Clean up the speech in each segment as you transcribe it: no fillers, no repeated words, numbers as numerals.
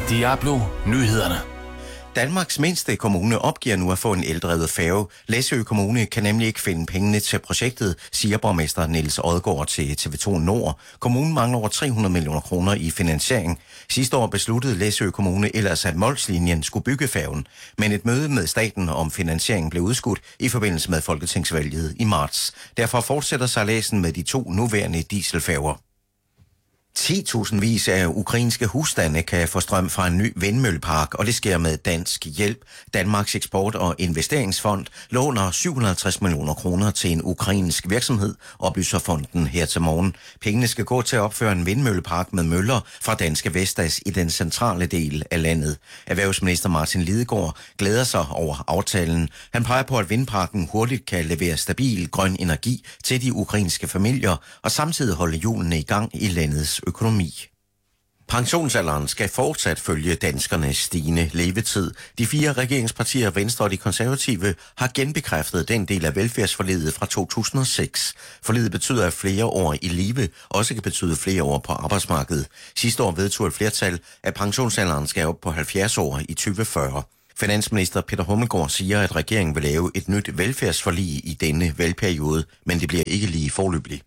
Diablo Nyhederne. Danmarks mindste kommune opgiver nu at få en eldrevet færge. Læsø Kommune kan nemlig ikke finde pengene til projektet, siger borgmester Niels Odgaard til TV2 Nord. Kommunen mangler over 300 millioner kroner i finansiering. Sidste år besluttede Læsø Kommune ellers, at Molslinjen skulle bygge færgen, men et møde med staten om finansiering blev udskudt i forbindelse med folketingsvalget i marts. Derfor fortsætter sejladsen med de 2 nuværende dieselfærger. 10.000 vis af ukrainske husstande kan få strøm fra en ny vindmøllepark, og det sker med dansk hjælp. Danmarks Eksport- og Investeringsfond låner 750 millioner kroner til en ukrainsk virksomhed, oplyser fonden her til morgen. Pengene skal gå til at opføre en vindmøllepark med møller fra Danske Vestas i den centrale del af landet. Erhvervsminister Martin Lidegaard glæder sig over aftalen. Han peger på, at vindparken hurtigt kan levere stabil grøn energi til de ukrainske familier og samtidig holde hjulene i gang i landets økonomi. Pensionsalderen skal fortsat følge danskernes stigende levetid. De 4 regeringspartier, Venstre og de konservative, har genbekræftet den del af velfærdsforliget fra 2006. Forliget betyder, at flere år i live også kan betyde flere år på arbejdsmarkedet. Sidste år vedtog et flertal, at pensionsalderen skal op på 70 år i 2040. Finansminister Peter Hummelgaard siger, at regeringen vil lave et nyt velfærdsforlig i denne valgperiode, men det bliver ikke lige foreløbigt.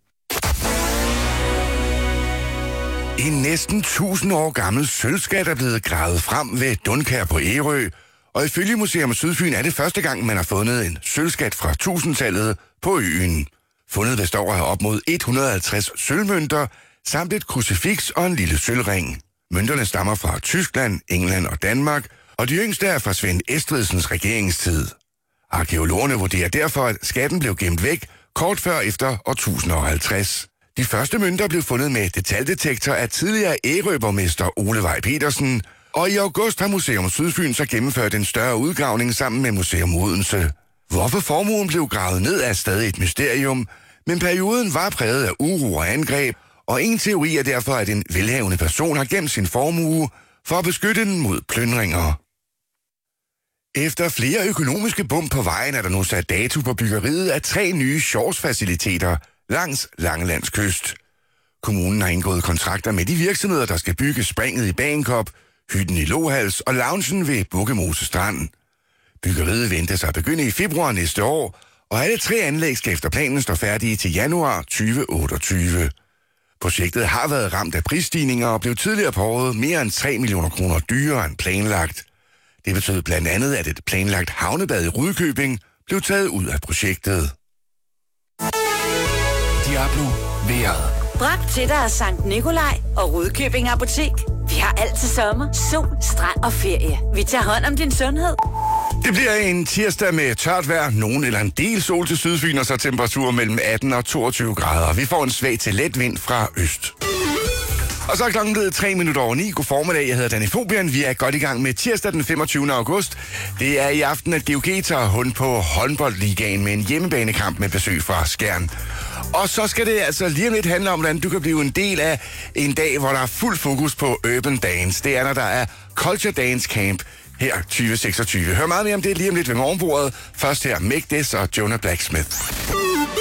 En næsten 1000 år gammel sølvskat er blevet gravet frem ved Dunkær på Ærø, og ifølge Museum Sydfyn er det første gang, man har fundet en sølvskat fra 1000-tallet på øen. Fundet består af op mod 150 sølvmønter, samt et krucifiks og en lille sølvring. Mønterne stammer fra Tyskland, England og Danmark, og de yngste er fra Svend Estridsens regeringstid. Arkæologerne vurderer derfor, at skatten blev gemt væk kort før efter år 1050. De første mønter blev fundet med detaljedetektor af tidligere Ærøborgmester Ole Vej Petersen, og i august har Museum Sydfyn så gennemført en større udgravning sammen med Museum Odense. Hvorfor formuen blev gravet ned er stadig et mysterium, men perioden var præget af uro og angreb, og en teori er derfor, at en velhavende person har gemt sin formue for at beskytte den mod plyndringer. Efter flere økonomiske bump på vejen er der nu sat dato på byggeriet af 3 nye shortsfaciliteter langs Langelands kyst. Kommunen har indgået kontrakter med de virksomheder, der skal bygge springet i Bagenkop, hytten i Lohals og loungen ved Bukkemose Strand. Byggeriet ventes at begynde i februar næste år, og alle 3 anlæg skal efter planen stå færdige til januar 2028. Projektet har været ramt af prisstigninger og blev tidligere på året mere end 3 millioner kroner dyrere end planlagt. Det betød blandt andet, at et planlagt havnebad i Rudkøbing blev taget ud af projektet. Diablo vejret. Bragt til dig af Sankt Nikolaj og Rudkøbing Apotek. Vi har altid sommer, sol, strand og ferie. Vi tager hånd om din sundhed. Det bliver en tirsdag med tørt vejr, nogen eller en del sol til Sydfyn, og så temperaturer mellem 18 og 22 grader. Vi får en svag til let vind fra øst. Og så er klokken blevet 9:03. God formiddag, jeg hedder Danny Fobian. Vi er godt i gang med tirsdag den 25. august. Det er i aften, at GOG tager hund på håndboldligaen med en hjemmebanekamp med besøg fra Skjern. Og så skal det altså lige om lidt handle om, hvordan du kan blive en del af en dag, hvor der er fuld fokus på Urban Dance. Det er, når der er Culture Dance Camp her 2026. Hør meget mere om det lige om lidt ved morgenbordet. Først her Make This og Jonah Blacksmith.